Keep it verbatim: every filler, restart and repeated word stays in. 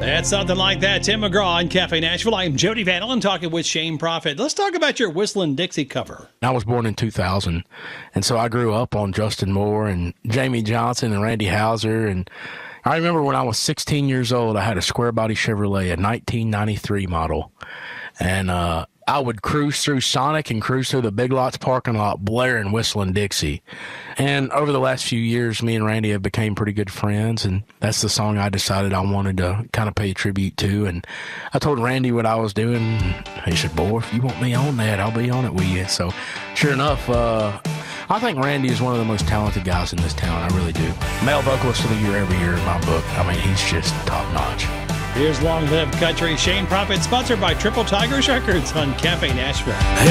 That's something like that. Tim McGraw on Cafe Nashville. I'm Jody Van Allen talking with Shane Prophet. Let's talk about your Whistling Dixie cover. I was born in two thousand, and so I grew up on Justin Moore and Jamie Johnson and Randy Houser. And I remember when I was sixteen years old, I had a square body Chevrolet, a nineteen ninety-three model. And uh, I would cruise through Sonic and cruise through the Big Lots parking lot blaring Whistling Dixie. And over the last few years, me and Randy have become pretty good friends, and that's the song I decided I wanted to kind of pay tribute to. And I told Randy what I was doing, and he said, boy, if you want me on that, I'll be on it with you. So sure enough, uh, I think Randy is one of the most talented guys in this town. I really do. Male vocalist of the year every year in my book. I mean, he's just top-notch. Here's Long Live Country. Shane Prophet, sponsored by Triple Tigers Records on Cafe Nashville.